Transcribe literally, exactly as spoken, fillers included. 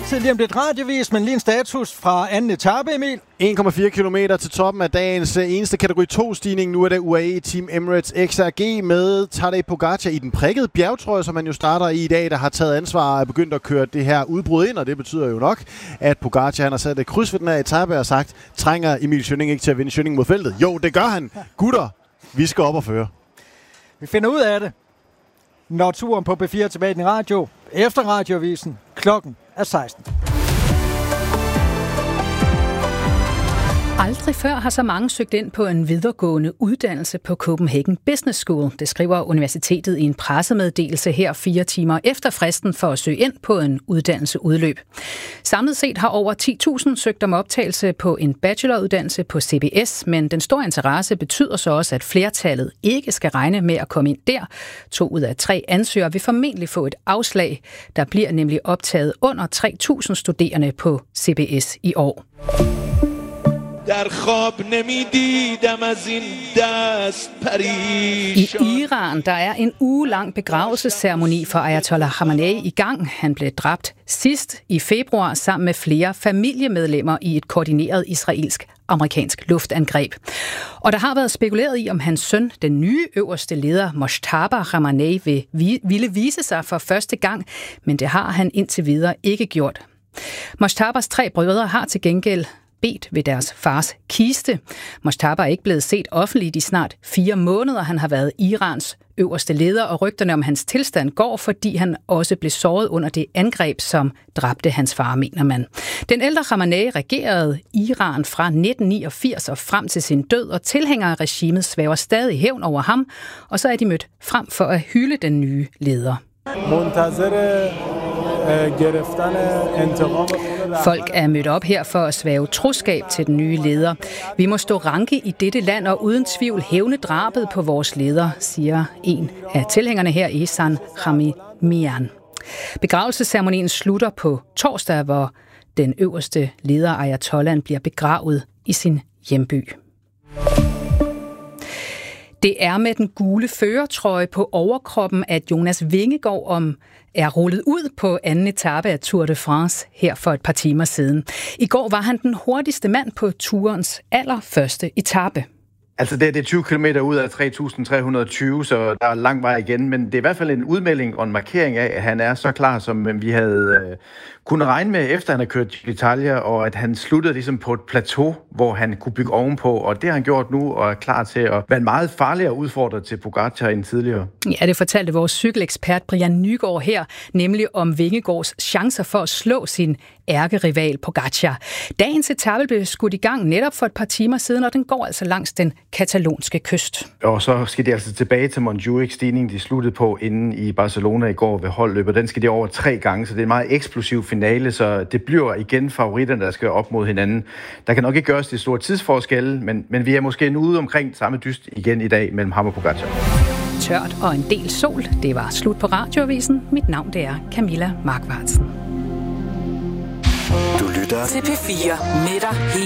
tid lige om lidt radiovis, men lige en status fra anden etape, Emil. en komma fire kilometer til toppen af dagens eneste kategori to-stigning. Nu er det U A E Team Emirates X R G med Tadej Pogačar i den prikkede bjergtrøje, som man jo starter i i dag, der har taget ansvar og er begyndt at køre det her udbrud ind, og det betyder jo nok, at Pogačar han har sat et kryds ved den her etape og sagt, trænger Emil Schønning ikke til at vinde Schønning mod feltet? Jo, det gør han. Gutter, vi skal op og føre. Vi finder ud af det, når turen på B fire er tilbage i den radio, efter radioavisen, klokken er seksten. Aldrig før har så mange søgt ind på en videregående uddannelse på Copenhagen Business School. Det skriver universitetet i en pressemeddelelse her fire timer efter fristen for at søge ind på en uddannelse udløb. Samlet set har over ti tusind søgt om optagelse på en bacheloruddannelse på C B S, men den store interesse betyder så også, at flertallet ikke skal regne med at komme ind der. To ud af tre ansøgere vil formentlig få et afslag. Der bliver nemlig optaget under tre tusind studerende på C B S i år. I Iran der er en ugelang begravelsesceremoni for Ayatollah Khamenei i gang. Han blev dræbt sidst i februar sammen med flere familiemedlemmer i et koordineret israelsk-amerikansk luftangreb. Og der har været spekuleret i, om hans søn, den nye øverste leder, Mojtaba Khamenei, vil, ville vise sig for første gang, men det har han indtil videre ikke gjort. Mojtabas tre brødre har til gengæld bedt ved deres fars kiste. Mojtaba er ikke blevet set offentligt i snart fire måneder. Han har været Irans øverste leder, og rygterne om hans tilstand går, fordi han også blev såret under det angreb, som dræbte hans far, mener man. Den ældre Khamenei regerede Iran fra nitten niogfirs og frem til sin død, og tilhængere af regimet svæver stadig hævn over ham, og så er de mødt frem for at hylde den nye leder. Folk er mødt op her for at svæve troskab til den nye leder. Vi må stå ranke i dette land og uden tvivl hævne drabet på vores leder, siger en af tilhængerne her, Ehsan Hamimian. Begravelsesceremonien slutter på torsdag, hvor den øverste leder, Ayatollahen, bliver begravet i sin hjemby. Det er med den gule førertrøje på overkroppen, at Jonas Vingegaard om er rullet ud på anden etape af Tour de France her for et par timer siden. I går var han den hurtigste mand på turens allerførste etape. Altså det, det er tyve kilometer ud af tre tusind tre hundrede og tyve, så der er lang vej igen, men det er i hvert fald en udmelding og en markering af, at han er så klar, som vi havde øh, kunnet regne med, efter han har kørt Giro d'Italia, og at han sluttede ligesom på et plateau, hvor han kunne bygge ovenpå, og det har han gjort nu, og er klar til at være en meget farligere udfordrer til Pogačar end tidligere. Ja, det fortalte vores cykelekspert Brian Nygaard her, nemlig om Vingegaards chancer for at slå sin ærkerival Pogačar. Dagens etape blev skudt i gang netop for et par timer siden, og den går altså langs den katalonske kyst. Og så skal de altså tilbage til Montjuic-stigningen, de sluttede på inden i Barcelona i går ved holdløbet. Den skal de over tre gange, så det er en meget eksplosiv finale, så det bliver igen favoritterne, der skal op mod hinanden. Der kan nok ikke gøres det store tidsforskelle, men, men vi er måske nu ude omkring samme dyst igen i dag mellem ham og Pogačar. Tørt og en del sol. Det var slut på radioavisen. Mit navn det er Camilla Markvartsen. Du lytter til P fire med dig hele